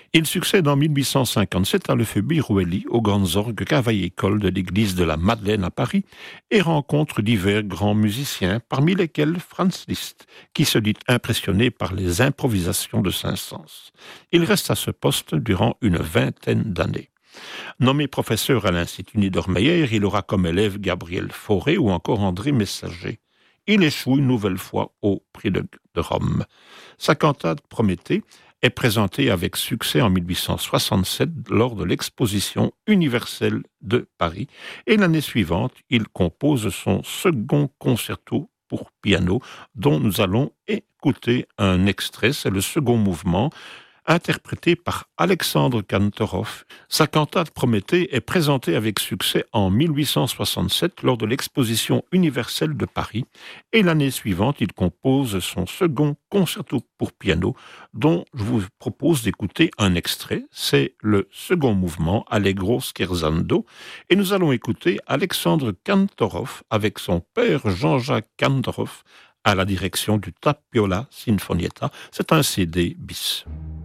Il succède en 1857 à Lefebvre Rouelly aux grandes orgues Cavaillé-Coll de l'église de la Madeleine à Paris et rencontre divers grands musiciens, parmi lesquels Franz Liszt, qui se dit impressionné par les improvisations de Saint-Saëns. Il reste à ce poste durant une vingtaine d'années. Nommé professeur à l'Institut Niedermeyer, il aura comme élève Gabriel Fauré ou encore André Messager. Il échoue une nouvelle fois au prix de Rome. Sa cantate Prométhée est présentée avec succès en 1867 lors de l'exposition universelle de Paris et l'année suivante, il compose son second concerto pour piano dont nous allons écouter un extrait, c'est le second mouvement interprété par Alexandre Kantorov. Sa cantate Prométhée est présentée avec succès en 1867 lors de l'exposition universelle de Paris et l'année suivante, il compose son second concerto pour piano dont je vous propose d'écouter un extrait. C'est le second mouvement, Allegro scherzando, et nous allons écouter Alexandre Kantorov avec son père Jean-Jacques Kantorov à la direction du Tapiola Sinfonietta. C'est un CD bis.